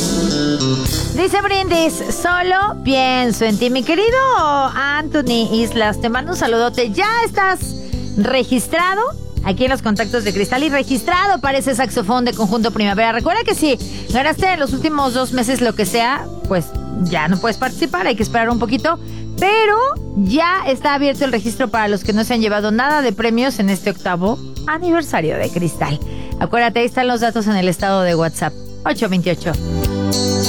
Dice Brindis, solo pienso en ti. Mi querido Anthony Islas, te mando un saludote. Ya estás registrado aquí en los contactos de Cristal y registrado para ese saxofón de Conjunto Primavera. Recuerda que si ganaste en los últimos 2 meses lo que sea, pues ya no puedes participar, hay que esperar un poquito. Pero ya está abierto el registro para los que no se han llevado nada de premios en este 8º aniversario de Cristal. Acuérdate, ahí están los datos en el estado de WhatsApp. 828